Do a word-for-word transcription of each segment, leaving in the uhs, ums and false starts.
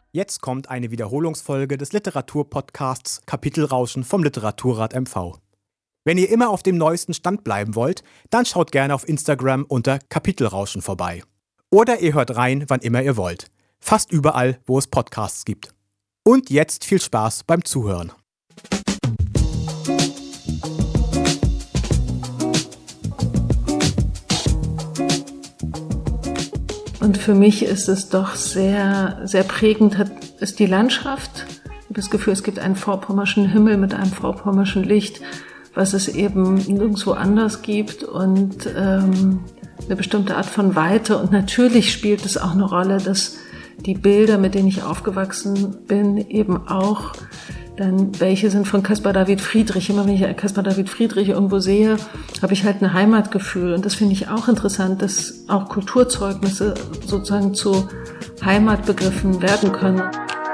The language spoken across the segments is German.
Jetzt kommt eine Wiederholungsfolge des Literaturpodcasts Kapitelrauschen vom Literaturrat M V. Wenn ihr immer auf dem neuesten Stand bleiben wollt, dann schaut gerne auf Instagram unter Kapitelrauschen vorbei. Oder ihr hört rein, wann immer ihr wollt. Fast überall, wo es Podcasts gibt. Und jetzt viel Spaß beim Zuhören. Und für mich ist es doch sehr, sehr prägend, hat, ist die Landschaft. Ich habe das Gefühl, es gibt einen vorpommerschen Himmel mit einem vorpommerschen Licht, was es eben nirgendwo anders gibt und ähm, eine bestimmte Art von Weite. Und natürlich spielt es auch eine Rolle, dass die Bilder, mit denen ich aufgewachsen bin, eben auch dann welche sind von Caspar David Friedrich. Immer wenn ich Caspar David Friedrich irgendwo sehe, habe ich halt ein Heimatgefühl. Und das finde ich auch interessant, dass auch Kulturzeugnisse sozusagen zu Heimatbegriffen werden können.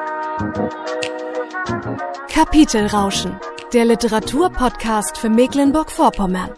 Kapitelrauschen, der Literaturpodcast für Mecklenburg-Vorpommern.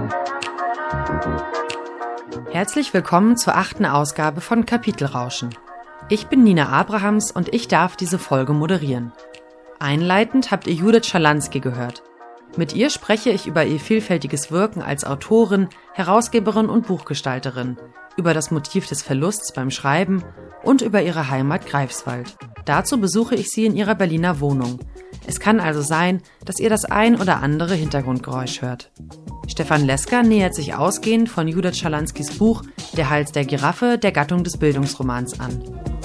Herzlich willkommen zur achten Ausgabe von Kapitelrauschen. Ich bin Nina Abrahams und ich darf diese Folge moderieren. Einleitend habt ihr Judith Schalansky gehört. Mit ihr spreche ich über ihr vielfältiges Wirken als Autorin, Herausgeberin und Buchgestalterin, über das Motiv des Verlusts beim Schreiben und über ihre Heimat Greifswald. Dazu besuche ich sie in ihrer Berliner Wohnung. Es kann also sein, dass ihr das ein oder andere Hintergrundgeräusch hört. Stefan Lesker nähert sich ausgehend von Judith Schalanskys Buch Der Hals der Giraffe der Gattung des Bildungsromans an.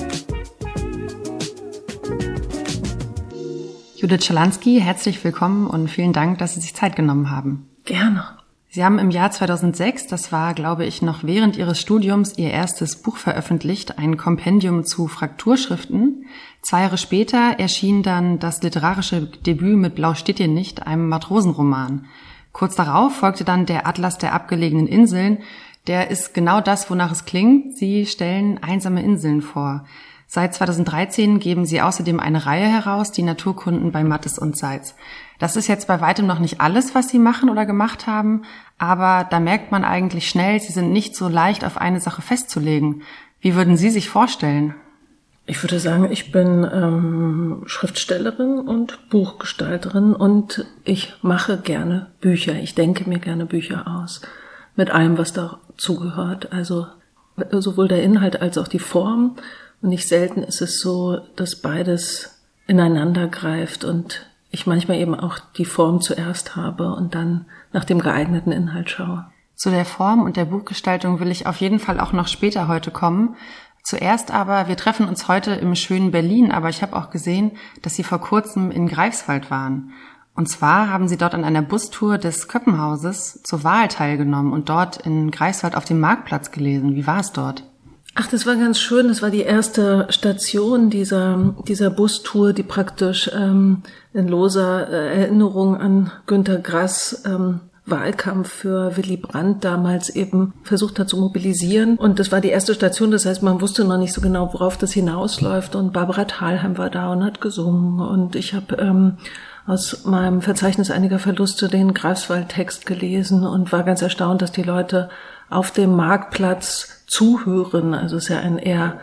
Judith Schalansky, herzlich willkommen und vielen Dank, dass Sie sich Zeit genommen haben. Gerne. Sie haben im Jahr zweitausendsechs, das war, glaube ich, noch während Ihres Studiums, Ihr erstes Buch veröffentlicht, ein Kompendium zu Frakturschriften. Zwei Jahre später erschien dann das literarische Debüt mit Blau steht hier nicht, einem Matrosenroman. Kurz darauf folgte dann der Atlas der abgelegenen Inseln. Der ist genau das, wonach es klingt. Sie stellen einsame Inseln vor. Seit zweitausenddreizehn geben Sie außerdem eine Reihe heraus, die Naturkunden bei Mattes und Seitz. Das ist jetzt bei weitem noch nicht alles, was Sie machen oder gemacht haben, aber da merkt man eigentlich schnell, Sie sind nicht so leicht auf eine Sache festzulegen. Wie würden Sie sich vorstellen? Ich würde sagen, ich bin ähm, Schriftstellerin und Buchgestalterin und ich mache gerne Bücher. Ich denke mir gerne Bücher aus, mit allem, was dazugehört. Also sowohl der Inhalt als auch die Form. Und nicht selten ist es so, dass beides ineinander greift und ich manchmal eben auch die Form zuerst habe und dann nach dem geeigneten Inhalt schaue. Zu der Form und der Buchgestaltung will ich auf jeden Fall auch noch später heute kommen. Zuerst aber, wir treffen uns heute im schönen Berlin, aber ich habe auch gesehen, dass Sie vor kurzem in Greifswald waren. Und zwar haben Sie dort an einer Bustour des Köppenhauses zur Wahl teilgenommen und dort in Greifswald auf dem Marktplatz gelesen. Wie war es dort? Ach, das war ganz schön. Das war die erste Station dieser dieser Bustour, die praktisch ähm, in loser äh, Erinnerung an Günter Grass ähm, Wahlkampf für Willy Brandt damals eben versucht hat zu mobilisieren. Und das war die erste Station, das heißt, man wusste noch nicht so genau, worauf das hinausläuft. Und Barbara Thalheim war da und hat gesungen. Und ich habe ähm, aus meinem Verzeichnis einiger Verluste den Greifswald-Text gelesen und war ganz erstaunt, dass die Leute auf dem Marktplatz zuhören. Also es ist ja ein eher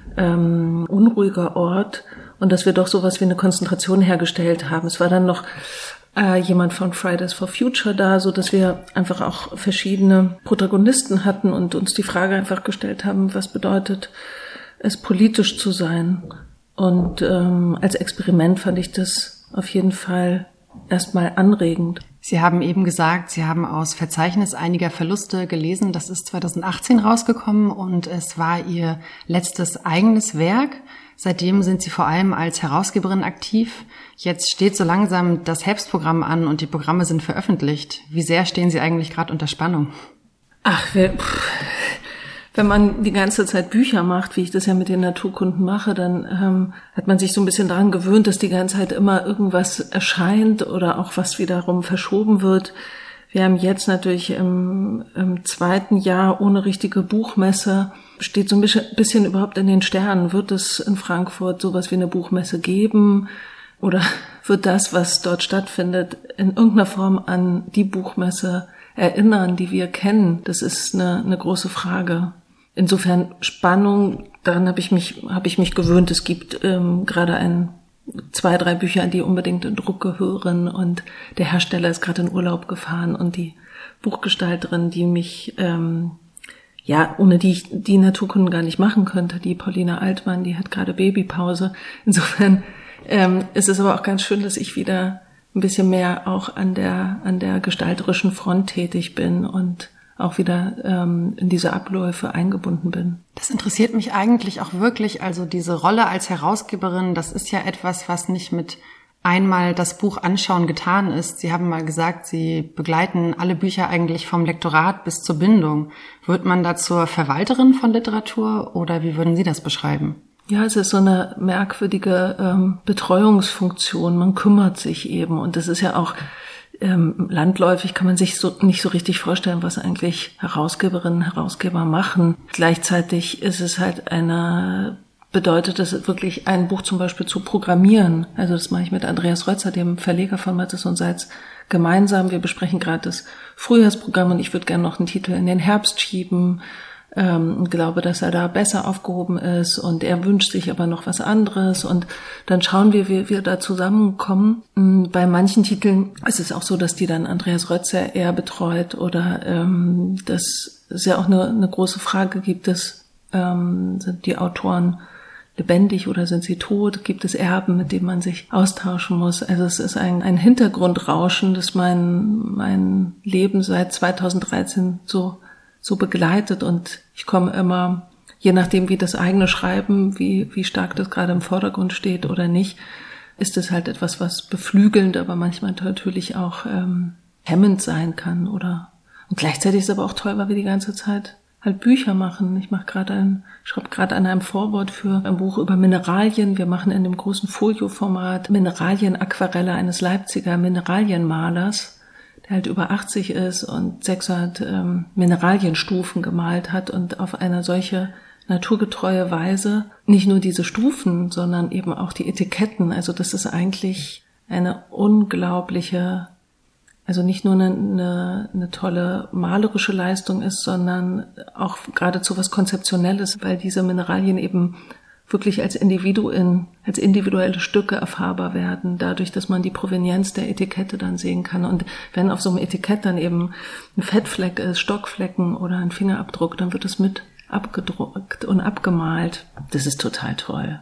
ähm, unruhiger Ort und dass wir doch sowas wie eine Konzentration hergestellt haben. Es war dann noch äh, jemand von Fridays for Future da, so dass wir einfach auch verschiedene Protagonisten hatten und uns die Frage einfach gestellt haben, was bedeutet es, politisch zu sein? Und ähm, als Experiment fand ich das auf jeden Fall erstmal anregend. Sie haben eben gesagt, Sie haben aus Verzeichnis einiger Verluste gelesen. Das ist zweitausendachtzehn rausgekommen und es war Ihr letztes eigenes Werk. Seitdem sind Sie vor allem als Herausgeberin aktiv. Jetzt steht so langsam das Herbstprogramm an und die Programme sind veröffentlicht. Wie sehr stehen Sie eigentlich gerade unter Spannung? Ach, wir, pff, wenn man die ganze Zeit Bücher macht, wie ich das ja mit den Naturkunden mache, dann ähm, hat man sich so ein bisschen daran gewöhnt, dass die ganze Zeit immer irgendwas erscheint oder auch was wiederum verschoben wird. Wir haben jetzt natürlich im, im zweiten Jahr ohne richtige Buchmesse, steht so ein bisschen, bisschen überhaupt in den Sternen. Wird es in Frankfurt sowas wie eine Buchmesse geben? Oder wird das, was dort stattfindet, in irgendeiner Form an die Buchmesse erinnern, die wir kennen? Das ist eine, eine große Frage. insofern Spannung, daran habe ich mich, habe ich mich gewöhnt. Es gibt ähm, gerade ein, zwei, drei Bücher, die unbedingt in Druck gehören und der Hersteller ist gerade in Urlaub gefahren und die Buchgestalterin, die mich, ähm, ja, ohne die ich die Naturkunden gar nicht machen könnte, die Paulina Altmann, die hat gerade Babypause. Insofern ähm, ist es aber auch ganz schön, dass ich wieder ein bisschen mehr auch an der an der gestalterischen Front tätig bin und auch wieder ähm, in diese Abläufe eingebunden bin. Das interessiert mich eigentlich auch wirklich. Also diese Rolle als Herausgeberin, das ist ja etwas, was nicht mit einmal das Buch anschauen getan ist. Sie haben mal gesagt, Sie begleiten alle Bücher eigentlich vom Lektorat bis zur Bindung. Wird man da zur Verwalterin von Literatur oder wie würden Sie das beschreiben? Ja, es ist so eine merkwürdige ähm, Betreuungsfunktion. Man kümmert sich eben und das ist ja auch ähm, landläufig, kann man sich so nicht so richtig vorstellen, was eigentlich Herausgeberinnen, Herausgeber machen. Gleichzeitig ist es halt eine bedeutet es wirklich, ein Buch zum Beispiel zu programmieren. Also das mache ich mit Andreas Rötzer, dem Verleger von Mattes und Seitz, gemeinsam. Wir besprechen gerade das Frühjahrsprogramm und ich würde gerne noch einen Titel in den Herbst schieben ähm, und glaube, dass er da besser aufgehoben ist und er wünscht sich aber noch was anderes und dann schauen wir, wie wir da zusammenkommen. Bei manchen Titeln ist es auch so, dass die dann Andreas Rötzer eher betreut oder ähm, dass es ja auch eine, eine große Frage gibt, dass ähm, sind die Autoren lebendig oder sind sie tot? Gibt es Erben, mit denen man sich austauschen muss? Also es ist ein, ein Hintergrundrauschen, das mein, mein Leben seit zweitausenddreizehn so, so begleitet und ich komme immer, je nachdem wie das eigene Schreiben, wie, wie stark das gerade im Vordergrund steht oder nicht, ist es halt etwas, was beflügelnd, aber manchmal natürlich auch ähm, hemmend sein kann oder, und gleichzeitig ist es aber auch toll, weil wir die ganze Zeit halt Bücher machen. Ich mache gerade ein, schreibe gerade an einem Vorwort für ein Buch über Mineralien. Wir machen in dem großen Folio-Format Mineralien-Aquarelle eines Leipziger Mineralienmalers, der halt über achtzig ist und sechshundert ähm, Mineralienstufen gemalt hat und auf eine solche naturgetreue Weise nicht nur diese Stufen, sondern eben auch die Etiketten. Also das ist eigentlich eine unglaubliche, also nicht nur eine, eine, eine tolle malerische Leistung ist, sondern auch geradezu was Konzeptionelles, weil diese Mineralien eben wirklich als Individuen, als individuelle Stücke erfahrbar werden, dadurch, dass man die Provenienz der Etikette dann sehen kann. Und wenn auf so einem Etikett dann eben ein Fettfleck ist, Stockflecken oder ein Fingerabdruck, dann wird es mit abgedruckt und abgemalt. Das ist total toll.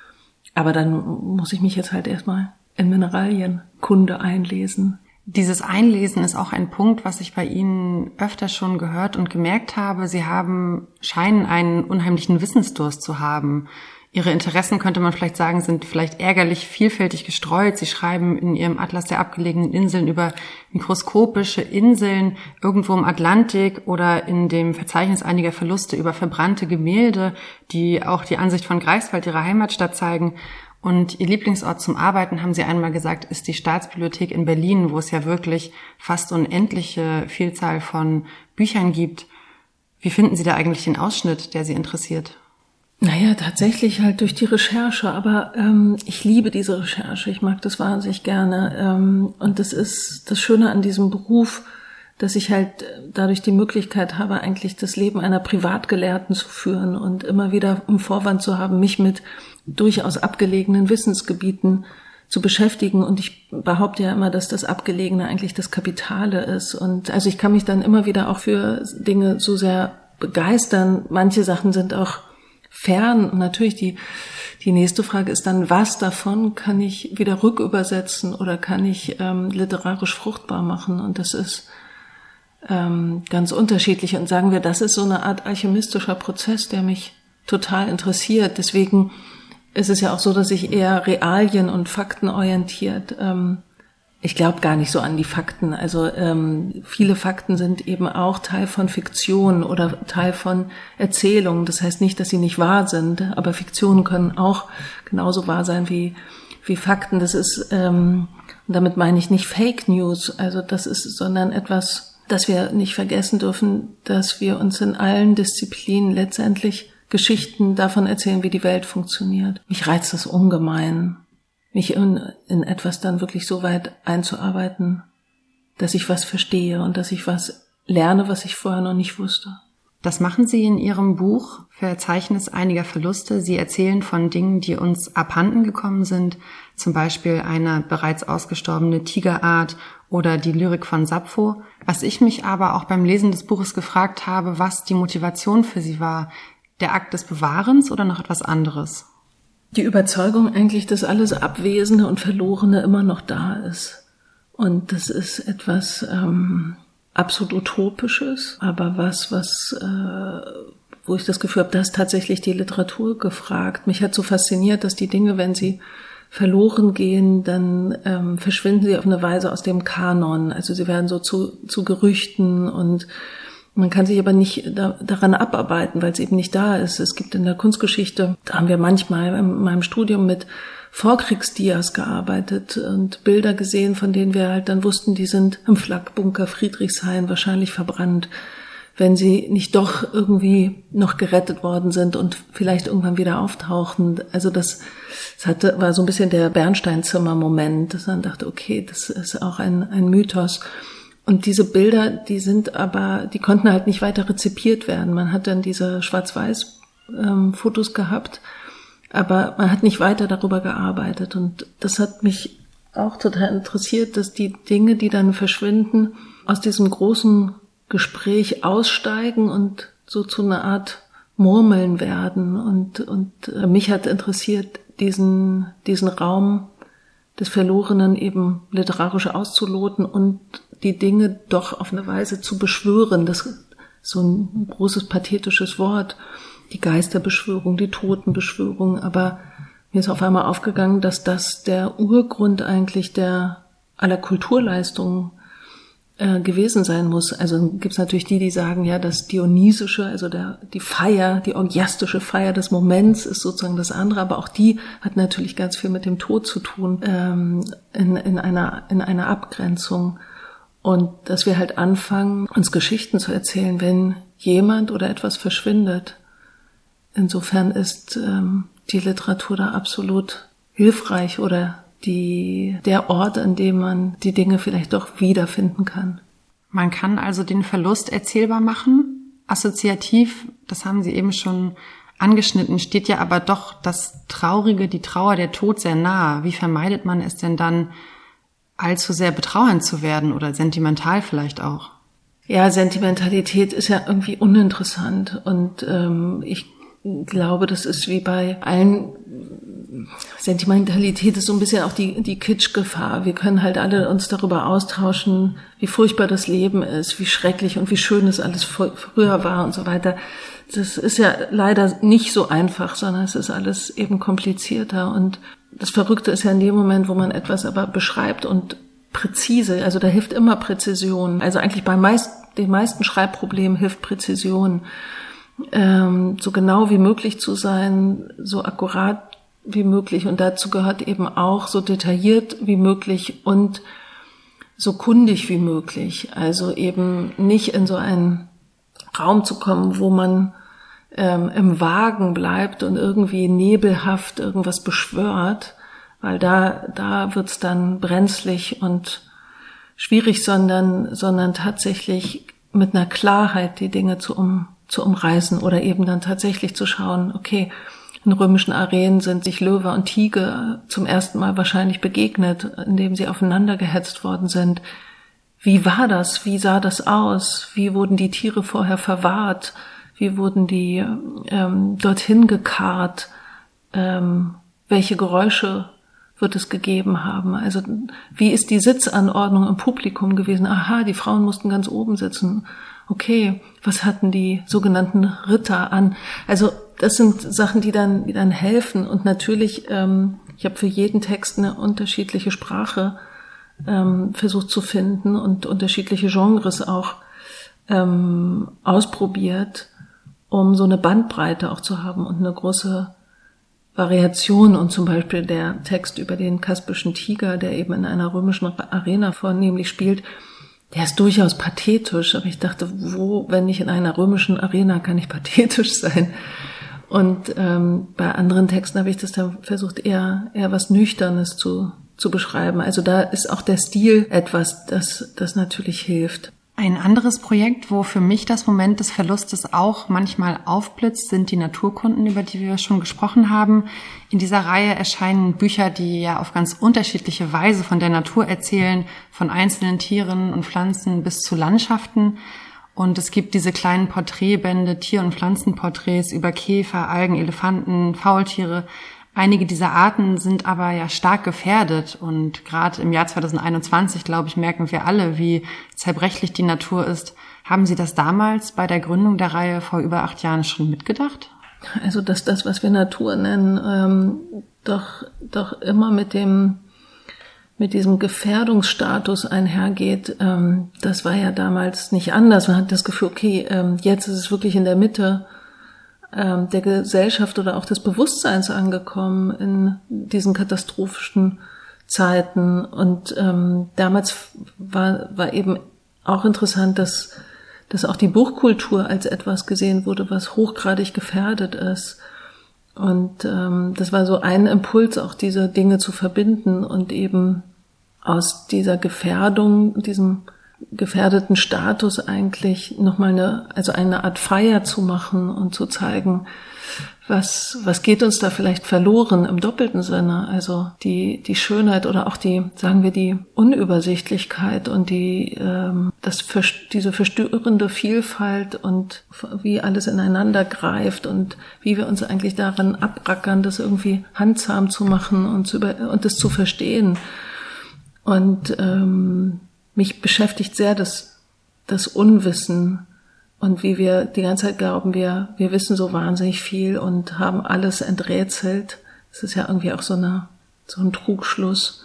Aber dann muss ich mich jetzt halt erstmal in Mineralienkunde einlesen. Dieses Einlesen ist auch ein Punkt, was ich bei Ihnen öfter schon gehört und gemerkt habe. Sie haben, scheinen einen unheimlichen Wissensdurst zu haben. Ihre Interessen, könnte man vielleicht sagen, sind vielleicht ärgerlich vielfältig gestreut. Sie schreiben in Ihrem Atlas der abgelegenen Inseln über mikroskopische Inseln irgendwo im Atlantik oder in dem Verzeichnis einiger Verluste über verbrannte Gemälde, die auch die Ansicht von Greifswald, ihrer Heimatstadt, zeigen. Und Ihr Lieblingsort zum Arbeiten, haben Sie einmal gesagt, ist die Staatsbibliothek in Berlin, wo es ja wirklich fast unendliche Vielzahl von Büchern gibt. Wie finden Sie da eigentlich den Ausschnitt, der Sie interessiert? Naja, tatsächlich halt durch die Recherche, aber ähm, ich liebe diese Recherche, ich mag das wahnsinnig gerne ähm, und das ist das Schöne an diesem Beruf, dass ich halt dadurch die Möglichkeit habe, eigentlich das Leben einer Privatgelehrten zu führen und immer wieder im Vorwand zu haben, mich mit durchaus abgelegenen Wissensgebieten zu beschäftigen. Und ich behaupte ja immer, dass das Abgelegene eigentlich das Kapitale ist. Und also ich kann mich dann immer wieder auch für Dinge so sehr begeistern. Manche Sachen sind auch fern. Und natürlich die, die nächste Frage ist dann, was davon kann ich wieder rückübersetzen oder kann ich ähm, literarisch fruchtbar machen? Und das ist ähm, ganz unterschiedlich. Und sagen wir, das ist so eine Art alchemistischer Prozess, der mich total interessiert. Deswegen ist es ja auch so, dass ich eher realien- und faktenorientiert, ähm, ich glaube gar nicht so an die Fakten. Also ähm, viele Fakten sind eben auch Teil von Fiktion oder Teil von Erzählungen. Das heißt nicht, dass sie nicht wahr sind, aber Fiktionen können auch genauso wahr sein wie wie Fakten. Das ist, ähm, und damit meine ich nicht Fake News, also das ist, sondern etwas, das wir nicht vergessen dürfen, dass wir uns in allen Disziplinen letztendlich Geschichten davon erzählen, wie die Welt funktioniert. Mich reizt das ungemein, mich in, in etwas dann wirklich so weit einzuarbeiten, dass ich was verstehe und dass ich was lerne, was ich vorher noch nicht wusste. Das machen Sie in Ihrem Buch Verzeichnis einiger Verluste. Sie erzählen von Dingen, die uns abhanden gekommen sind, zum Beispiel eine bereits ausgestorbene Tigerart oder die Lyrik von Sappho. Was ich mich aber auch beim Lesen des Buches gefragt habe, was die Motivation für Sie war, der Akt des Bewahrens oder noch etwas anderes? Die Überzeugung eigentlich, dass alles Abwesende und Verlorene immer noch da ist. Und das ist etwas ähm, absolut Utopisches, aber was, was, äh, wo ich das Gefühl habe, da ist tatsächlich die Literatur gefragt. Mich hat so fasziniert, dass die Dinge, wenn sie verloren gehen, dann ähm, verschwinden sie auf eine Weise aus dem Kanon. Also sie werden so zu, zu Gerüchten und man kann sich aber nicht da, daran abarbeiten, weil es eben nicht da ist. Es gibt in der Kunstgeschichte, da haben wir manchmal in meinem Studium mit Vorkriegsdias gearbeitet und Bilder gesehen, von denen wir halt dann wussten, die sind im Flakbunker Friedrichshain wahrscheinlich verbrannt, wenn sie nicht doch irgendwie noch gerettet worden sind und vielleicht irgendwann wieder auftauchen. Also das, das hatte, war so ein bisschen der Bernsteinzimmer-Moment, dass man dachte, okay, das ist auch ein, ein Mythos. Und diese Bilder, die sind aber, die konnten halt nicht weiter rezipiert werden. Man hat dann diese Schwarz-Weiß-Fotos ähm, gehabt, aber man hat nicht weiter darüber gearbeitet. Und das hat mich auch total interessiert, dass die Dinge, die dann verschwinden, aus diesem großen Gespräch aussteigen und so zu einer Art Murmeln werden. Und, und äh, mich hat interessiert, diesen, diesen Raum des Verlorenen eben literarisch auszuloten und die Dinge doch auf eine Weise zu beschwören. Das ist so ein großes pathetisches Wort. Die Geisterbeschwörung, die Totenbeschwörung. Aber mir ist auf einmal aufgegangen, dass das der Urgrund eigentlich der aller Kulturleistungen äh, gewesen sein muss. Also gibt es natürlich die, die sagen, ja, das Dionysische, also der, die Feier, die orgiastische Feier des Moments ist sozusagen das andere. Aber auch die hat natürlich ganz viel mit dem Tod zu tun, ähm, in, in einer, in einer Abgrenzung. Und dass wir halt anfangen, uns Geschichten zu erzählen, wenn jemand oder etwas verschwindet. Insofern ist ähm, die Literatur da absolut hilfreich oder die der Ort, an dem man die Dinge vielleicht doch wiederfinden kann. Man kann also den Verlust erzählbar machen. Assoziativ, das haben Sie eben schon angeschnitten, steht ja aber doch das Traurige, die Trauer, der Tod sehr nahe. Wie vermeidet man es denn dann, allzu sehr betrauernd zu werden oder sentimental vielleicht auch? Ja, Sentimentalität ist ja irgendwie uninteressant und ähm, ich glaube, das ist wie bei allen, Sentimentalität ist so ein bisschen auch die, die Kitschgefahr. Wir können halt alle uns darüber austauschen, wie furchtbar das Leben ist, wie schrecklich und wie schön es alles früher war und so weiter. Das ist ja leider nicht so einfach, sondern es ist alles eben komplizierter. Und das Verrückte ist ja in dem Moment, wo man etwas aber beschreibt und präzise, also da hilft immer Präzision. Also eigentlich bei meist, den meisten Schreibproblemen hilft Präzision. Ähm, so genau wie möglich zu sein, so akkurat wie möglich. Und dazu gehört eben auch so detailliert wie möglich und so kundig wie möglich. Also eben nicht in so einen Raum zu kommen, wo man ähm, im Wagen bleibt und irgendwie nebelhaft irgendwas beschwört, weil da da wird's dann brenzlig und schwierig, sondern sondern tatsächlich mit einer Klarheit die Dinge zu um zu umreißen oder eben dann tatsächlich zu schauen, okay, in römischen Arenen sind sich Löwe und Tiger zum ersten Mal wahrscheinlich begegnet, indem sie aufeinander gehetzt worden sind. Wie war das? Wie sah das aus? Wie wurden die Tiere vorher verwahrt? Wie wurden die ähm, dorthin gekarrt? Ähm, welche Geräusche wird es gegeben haben? Also wie ist die Sitzanordnung im Publikum gewesen? Aha, die Frauen mussten ganz oben sitzen. Okay, was hatten die sogenannten Ritter an? Also das sind Sachen, die dann, die dann helfen. Und natürlich, ähm, ich habe für jeden Text eine unterschiedliche Sprache ähm, versucht zu finden und unterschiedliche Genres auch ähm, ausprobiert, um so eine Bandbreite auch zu haben und eine große Variation. Und zum Beispiel der Text über den kaspischen Tiger, der eben in einer römischen Arena vornehmlich spielt, der ist durchaus pathetisch, aber ich dachte, wo, wenn nicht in einer römischen Arena, kann ich pathetisch sein? Und ähm, bei anderen Texten habe ich das dann versucht, eher eher was Nüchternes zu zu beschreiben. Also da ist auch der Stil etwas, das das natürlich hilft. Ein anderes Projekt, wo für mich das Moment des Verlustes auch manchmal aufblitzt, sind die Naturkunden, über die wir schon gesprochen haben. In dieser Reihe erscheinen Bücher, die ja auf ganz unterschiedliche Weise von der Natur erzählen, von einzelnen Tieren und Pflanzen bis zu Landschaften. Und es gibt diese kleinen Porträtbände, Tier- und Pflanzenporträts über Käfer, Algen, Elefanten, Faultiere. Einige dieser Arten sind aber ja stark gefährdet und gerade im Jahr zwanzig einundzwanzig, glaube ich, merken wir alle, wie zerbrechlich die Natur ist. Haben Sie das damals bei der Gründung der Reihe vor über acht Jahren schon mitgedacht? Also, dass das, was wir Natur nennen, ähm, doch doch immer mit dem mit diesem Gefährdungsstatus einhergeht, ähm, das war ja damals nicht anders. Man hat das Gefühl, okay, ähm, jetzt ist es wirklich in der Mitte der Gesellschaft oder auch des Bewusstseins angekommen in diesen katastrophischen Zeiten. Und ähm, damals war, war eben auch interessant, dass, dass auch die Buchkultur als etwas gesehen wurde, was hochgradig gefährdet ist. Und ähm, das war so ein Impuls, auch diese Dinge zu verbinden und eben aus dieser Gefährdung, diesem gefährdeten Status eigentlich nochmal eine, also eine Art Feier zu machen und zu zeigen, was, was geht uns da vielleicht verloren im doppelten Sinne. Also die, die Schönheit oder auch die, sagen wir, die Unübersichtlichkeit und die, ähm, das, diese verstörende Vielfalt und wie alles ineinander greift und wie wir uns eigentlich daran abrackern, das irgendwie handzahm zu machen und zu über, und das zu verstehen. Und, ähm, mich beschäftigt sehr das, das Unwissen und wie wir die ganze Zeit glauben, wir, wir wissen so wahnsinnig viel und haben alles enträtselt. Das ist ja irgendwie auch so eine, so ein Trugschluss.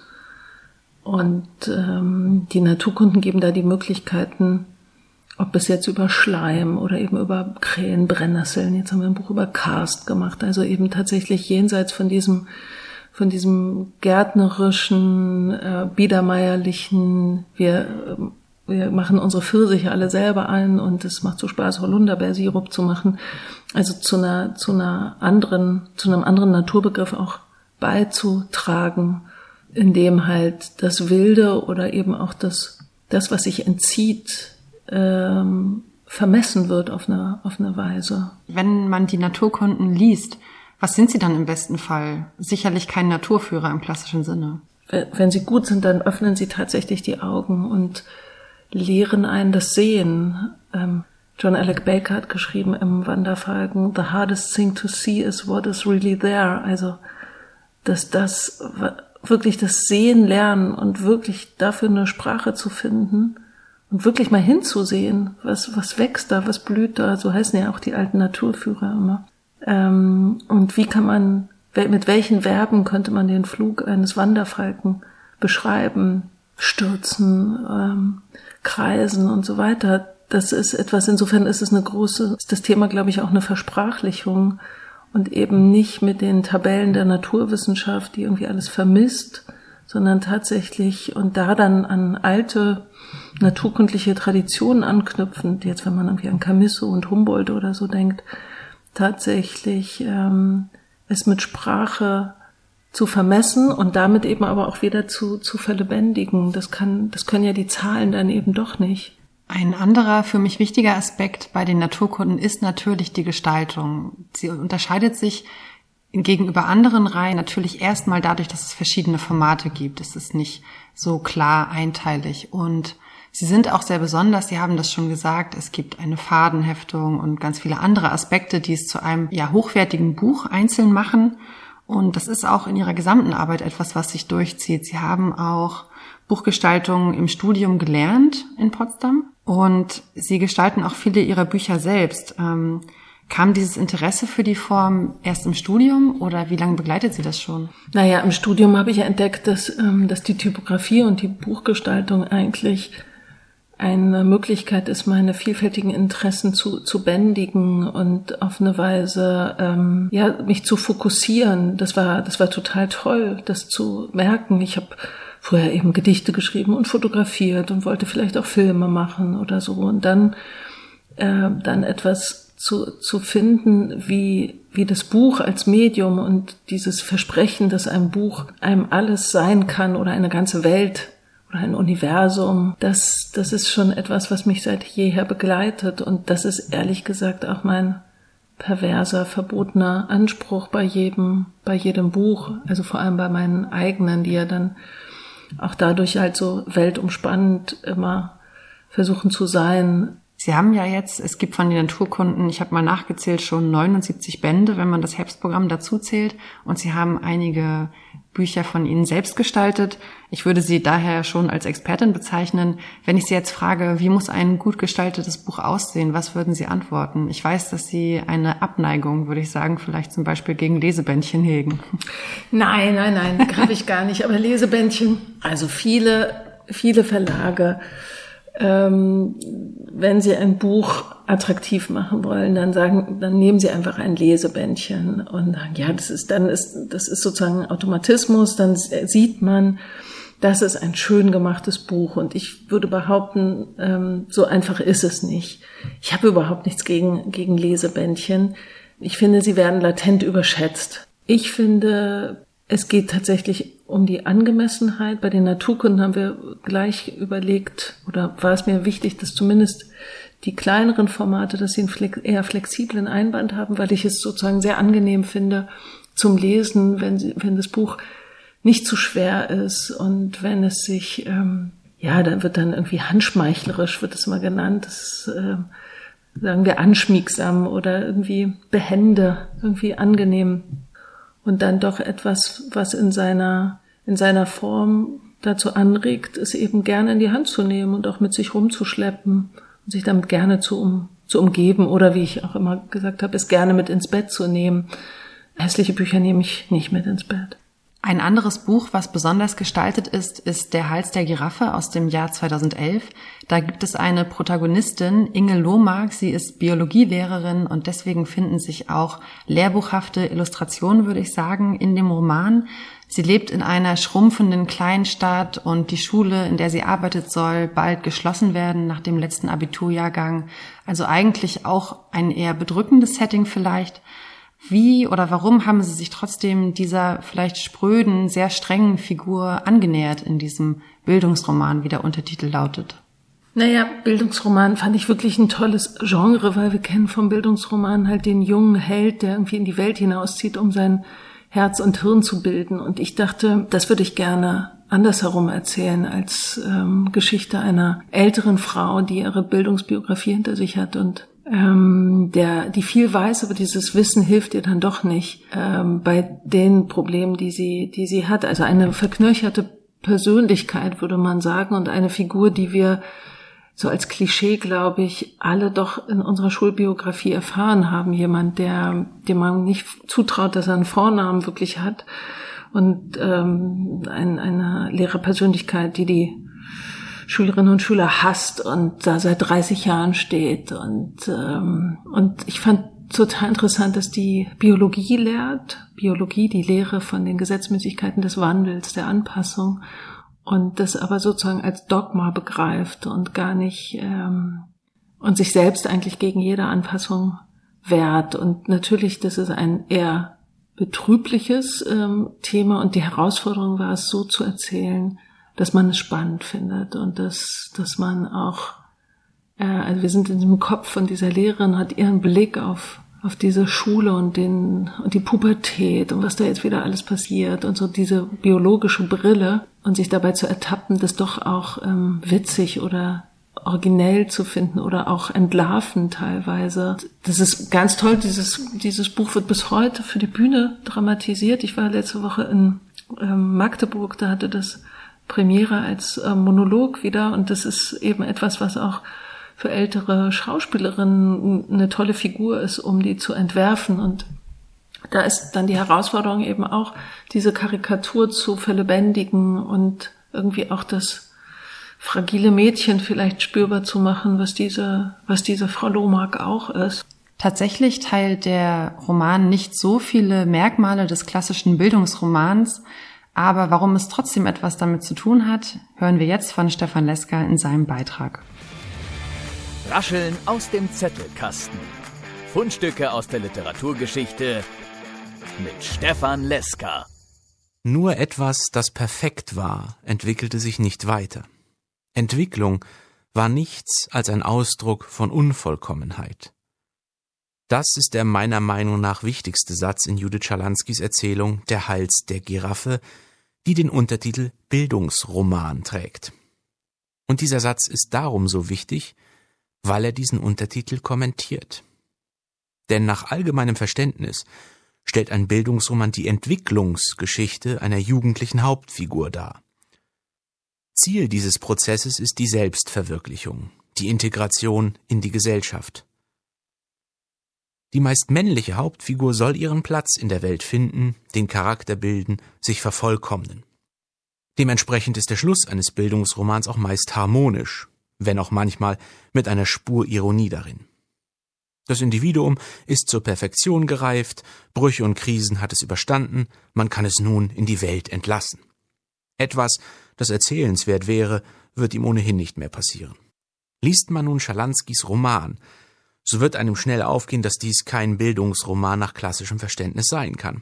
Und, ähm, die Naturkunden geben da die Möglichkeiten, ob es jetzt über Schleim oder eben über Krähen, Brennnesseln. Jetzt haben wir ein Buch über Karst gemacht. Also eben tatsächlich jenseits von diesem, von diesem gärtnerischen, äh, biedermeierlichen, wir, wir machen unsere Pfirsiche alle selber ein und es macht so Spaß, Holunderbeersirup zu machen. Also zu einer, zu einer anderen, zu einem anderen Naturbegriff auch beizutragen, in dem halt das Wilde oder eben auch das, das, was sich entzieht, ähm, vermessen wird auf eine, auf eine Weise. Wenn man die Naturkunden liest, was sind sie dann im besten Fall? Sicherlich kein Naturführer im klassischen Sinne. Wenn sie gut sind, dann öffnen sie tatsächlich die Augen und lehren einen das Sehen. Ähm, John Alec Baker hat geschrieben im Wanderfalken, "The hardest thing to see is what is really there." Also, dass das wirklich das Sehen lernen und wirklich dafür eine Sprache zu finden und wirklich mal hinzusehen, was, was wächst da, was blüht da. So heißen ja auch die alten Naturführer immer. Ähm, und wie kann man, mit welchen Verben könnte man den Flug eines Wanderfalken beschreiben, stürzen, ähm, kreisen und so weiter. Das ist etwas, insofern ist es eine große, ist das Thema, glaube ich, auch eine Versprachlichung und eben nicht mit den Tabellen der Naturwissenschaft, die irgendwie alles vermisst, sondern tatsächlich und da dann an alte naturkundliche Traditionen anknüpfend, jetzt wenn man irgendwie an Chamisso und Humboldt oder so denkt, tatsächlich ähm, es mit Sprache zu vermessen und damit eben aber auch wieder zu zu verlebendigen. Das kann, das können ja die Zahlen dann eben doch nicht. Ein anderer für mich wichtiger Aspekt bei den Naturkunden ist natürlich die Gestaltung. Sie unterscheidet sich gegenüber anderen Reihen natürlich erstmal dadurch, dass es verschiedene Formate gibt. Es ist nicht so klar einteilig und sie sind auch sehr besonders, Sie haben das schon gesagt, es gibt eine Fadenheftung und ganz viele andere Aspekte, die es zu einem ja hochwertigen Buch einzeln machen. Und das ist auch in Ihrer gesamten Arbeit etwas, was sich durchzieht. Sie haben auch Buchgestaltung im Studium gelernt in Potsdam und Sie gestalten auch viele Ihrer Bücher selbst. Ähm, kam dieses Interesse für die Form erst im Studium oder wie lange begleitet Sie das schon? Naja, im Studium habe ich ja entdeckt, dass, ähm, dass die Typografie und die Buchgestaltung eigentlich eine Möglichkeit ist, meine vielfältigen Interessen zu, zu bändigen und auf eine Weise, ähm, ja, mich zu fokussieren. Das war, das war total toll, das zu merken. Ich habe vorher eben Gedichte geschrieben und fotografiert und wollte vielleicht auch Filme machen oder so. Und dann, äh, dann etwas zu, zu finden, wie, wie das Buch als Medium und dieses Versprechen, dass ein Buch einem alles sein kann oder eine ganze Welt oder ein Universum. Das, das ist schon etwas, was mich seit jeher begleitet. Und das ist ehrlich gesagt auch mein perverser, verbotener Anspruch bei jedem, bei jedem Buch. Also vor allem bei meinen eigenen, die ja dann auch dadurch halt so weltumspannend immer versuchen zu sein. Sie haben ja jetzt, es gibt von den Naturkunden, ich habe mal nachgezählt, schon neunundsiebzig Bände, wenn man das Herbstprogramm dazu zählt. Und Sie haben einige Bücher von Ihnen selbst gestaltet. Ich würde Sie daher schon als Expertin bezeichnen. Wenn ich Sie jetzt frage, wie muss ein gut gestaltetes Buch aussehen, was würden Sie antworten? Ich weiß, dass Sie eine Abneigung, würde ich sagen, vielleicht zum Beispiel gegen Lesebändchen hegen. Nein, nein, nein, habe ich gar nicht. Aber Lesebändchen, also viele, viele Verlage, ähm, wenn sie ein Buch attraktiv machen wollen, dann sagen, dann nehmen sie einfach ein Lesebändchen und sagen, ja, das ist, dann ist, das ist sozusagen ein Automatismus, dann sieht man, das ist ein schön gemachtes Buch. Und ich würde behaupten, ähm, so einfach ist es nicht. Ich habe überhaupt nichts gegen, gegen Lesebändchen. Ich finde, sie werden latent überschätzt. Ich finde, es geht tatsächlich um die Angemessenheit. Bei den Naturkunden haben wir gleich überlegt, oder war es mir wichtig, dass zumindest die kleineren Formate, dass sie einen eher flexiblen Einband haben, weil ich es sozusagen sehr angenehm finde zum Lesen, wenn sie, wenn das Buch nicht zu schwer ist und wenn es sich, ähm, ja, dann wird dann irgendwie handschmeichlerisch, wird es mal genannt, das äh, sagen wir anschmiegsam oder irgendwie behende, irgendwie angenehm. Und dann doch etwas, was in seiner, in seiner Form dazu anregt, es eben gerne in die Hand zu nehmen und auch mit sich rumzuschleppen und sich damit gerne zu, um, zu umgeben oder, wie ich auch immer gesagt habe, es gerne mit ins Bett zu nehmen. Hässliche Bücher nehme ich nicht mit ins Bett. Ein anderes Buch, was besonders gestaltet ist, ist Der Hals der Giraffe aus dem Jahr zweitausendelf. Da gibt es eine Protagonistin, Inge Lohmark. Sie ist Biologielehrerin und deswegen finden sich auch lehrbuchhafte Illustrationen, würde ich sagen, in dem Roman. Sie lebt in einer schrumpfenden Kleinstadt und die Schule, in der sie arbeitet, soll bald geschlossen werden nach dem letzten Abiturjahrgang. Also eigentlich auch ein eher bedrückendes Setting vielleicht. Wie oder warum haben Sie sich trotzdem dieser vielleicht spröden, sehr strengen Figur angenähert in diesem Bildungsroman, wie der Untertitel lautet? Naja, Bildungsroman fand ich wirklich ein tolles Genre, weil wir kennen vom Bildungsroman halt den jungen Held, der irgendwie in die Welt hinauszieht, um sein Herz und Hirn zu bilden. Und ich dachte, das würde ich gerne andersherum erzählen als ähm, Geschichte einer älteren Frau, die ihre Bildungsbiografie hinter sich hat und ähm, der, die viel weiß, aber dieses Wissen hilft ihr dann doch nicht ähm, bei den Problemen, die sie, die sie hat. Also eine verknöcherte Persönlichkeit, würde man sagen, und eine Figur, die wir so als Klischee, glaube ich, alle doch in unserer Schulbiografie erfahren haben. Jemand, der, dem man nicht zutraut, dass er einen Vornamen wirklich hat, und ähm, ein, eine Lehrerpersönlichkeit, die die Schülerinnen und Schüler hasst und da seit dreißig Jahren steht. Und ähm, und ich fand total interessant, dass die Biologie lehrt, Biologie, die Lehre von den Gesetzmäßigkeiten des Wandels, der Anpassung, und das aber sozusagen als Dogma begreift und gar nicht ähm, und sich selbst eigentlich gegen jede Anpassung wehrt. Und natürlich, das ist ein eher betrübliches ähm, Thema, und die Herausforderung war es, so zu erzählen, dass man es spannend findet und dass dass man auch, äh, also wir sind in dem Kopf von dieser Lehrerin, hat ihren Blick auf auf diese Schule und den und die Pubertät und was da jetzt wieder alles passiert und so diese biologische Brille, und sich dabei zu ertappen, das doch auch ähm, witzig oder originell zu finden oder auch entlarvend teilweise. Das ist ganz toll. Dieses dieses Buch wird bis heute für die Bühne dramatisiert. Ich war letzte Woche in ähm, Magdeburg, da hatte das Premiere als äh, Monolog wieder, und das ist eben etwas, was auch für ältere Schauspielerinnen eine tolle Figur ist, um die zu entwerfen. Und da ist dann die Herausforderung eben auch, diese Karikatur zu verlebendigen und irgendwie auch das fragile Mädchen vielleicht spürbar zu machen, was diese, was diese Frau Lohmark auch ist. Tatsächlich teilt der Roman nicht so viele Merkmale des klassischen Bildungsromans, aber warum es trotzdem etwas damit zu tun hat, hören wir jetzt von Stefan Leska in seinem Beitrag. Rascheln aus dem Zettelkasten. Fundstücke aus der Literaturgeschichte mit Stefan Leska. Nur etwas, das perfekt war, entwickelte sich nicht weiter. Entwicklung war nichts als ein Ausdruck von Unvollkommenheit. Das ist der meiner Meinung nach wichtigste Satz in Judith Schalanskys Erzählung Der Hals der Giraffe, die den Untertitel Bildungsroman trägt. Und dieser Satz ist darum so wichtig, weil er diesen Untertitel kommentiert. Denn nach allgemeinem Verständnis stellt ein Bildungsroman die Entwicklungsgeschichte einer jugendlichen Hauptfigur dar. Ziel dieses Prozesses ist die Selbstverwirklichung, die Integration in die Gesellschaft. Die meist männliche Hauptfigur soll ihren Platz in der Welt finden, den Charakter bilden, sich vervollkommnen. Dementsprechend ist der Schluss eines Bildungsromans auch meist harmonisch, wenn auch manchmal mit einer Spur Ironie darin. Das Individuum ist zur Perfektion gereift, Brüche und Krisen hat es überstanden, man kann es nun in die Welt entlassen. Etwas, das erzählenswert wäre, wird ihm ohnehin nicht mehr passieren. Liest man nun Schalanskys Roman, so wird einem schnell aufgehen, dass dies kein Bildungsroman nach klassischem Verständnis sein kann.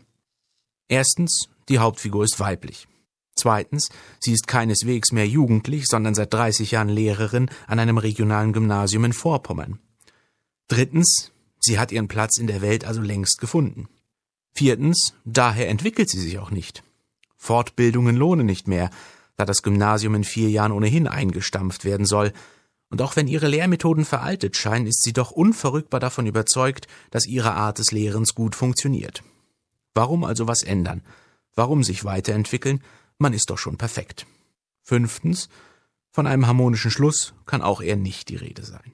Erstens, die Hauptfigur ist weiblich. Zweitens, sie ist keineswegs mehr jugendlich, sondern seit dreißig Jahren Lehrerin an einem regionalen Gymnasium in Vorpommern. Drittens, sie hat ihren Platz in der Welt also längst gefunden. Viertens, daher entwickelt sie sich auch nicht. Fortbildungen lohnen nicht mehr, da das Gymnasium in vier Jahren ohnehin eingestampft werden soll. Und auch wenn ihre Lehrmethoden veraltet scheinen, ist sie doch unverrückbar davon überzeugt, dass ihre Art des Lehrens gut funktioniert. Warum also was ändern? Warum sich weiterentwickeln? Man ist doch schon perfekt. Fünftens, von einem harmonischen Schluss kann auch eher nicht die Rede sein.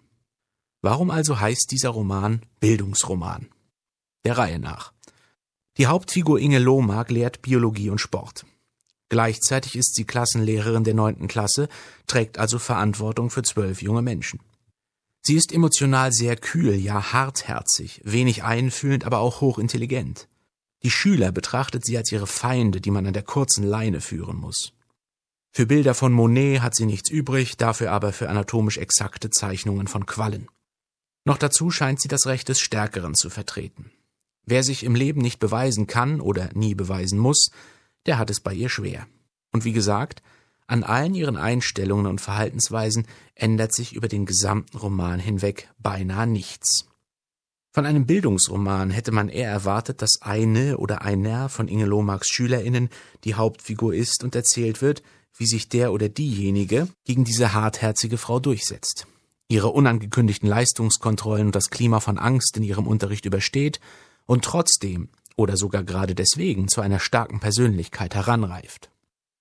Warum also heißt dieser Roman Bildungsroman? Der Reihe nach. Die Hauptfigur Inge Lohmark lehrt Biologie und Sport. Gleichzeitig ist sie Klassenlehrerin der neunten Klasse, trägt also Verantwortung für zwölf junge Menschen. Sie ist emotional sehr kühl, ja hartherzig, wenig einfühlend, aber auch hochintelligent. Die Schüler betrachtet sie als ihre Feinde, die man an der kurzen Leine führen muss. Für Bilder von Monet hat sie nichts übrig, dafür aber für anatomisch exakte Zeichnungen von Quallen. Noch dazu scheint sie das Recht des Stärkeren zu vertreten. Wer sich im Leben nicht beweisen kann oder nie beweisen muss, der hat es bei ihr schwer. Und wie gesagt, an allen ihren Einstellungen und Verhaltensweisen ändert sich über den gesamten Roman hinweg beinahe nichts. Von einem Bildungsroman hätte man eher erwartet, dass eine oder einer von Inge Lohmarks SchülerInnen die Hauptfigur ist und erzählt wird, wie sich der oder diejenige gegen diese hartherzige Frau durchsetzt, ihre unangekündigten Leistungskontrollen und das Klima von Angst in ihrem Unterricht übersteht und trotzdem oder sogar gerade deswegen zu einer starken Persönlichkeit heranreift.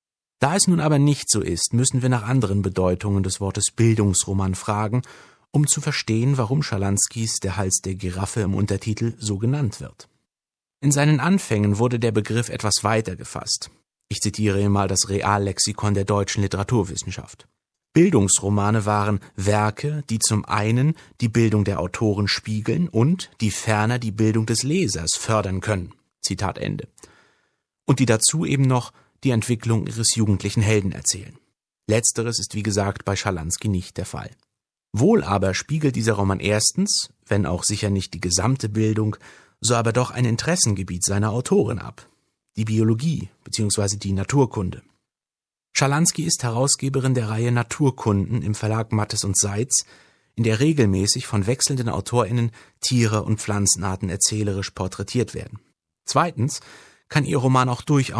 Da es nun aber nicht so ist, müssen wir nach anderen Bedeutungen des Wortes Bildungsroman fragen, um zu verstehen, warum Schalanskys Der Hals der Giraffe im Untertitel so genannt wird. In seinen Anfängen wurde der Begriff etwas weiter gefasst. Ich zitiere hier mal das Reallexikon der deutschen Literaturwissenschaft. Bildungsromane waren Werke, die zum einen die Bildung der Autoren spiegeln und die ferner die Bildung des Lesers fördern können. Zitat Ende. Und die dazu eben noch die Entwicklung ihres jugendlichen Helden erzählen. Letzteres ist wie gesagt bei Schalansky nicht der Fall. Wohl aber spiegelt dieser Roman erstens, wenn auch sicher nicht die gesamte Bildung, so aber doch ein Interessengebiet seiner Autorin ab, die Biologie bzw. die Naturkunde. Schalansky ist Herausgeberin der Reihe Naturkunden im Verlag Mattes und Seitz, in der regelmäßig von wechselnden AutorInnen Tiere und Pflanzenarten erzählerisch porträtiert werden. Zweitens kann ihr Roman auch durchaus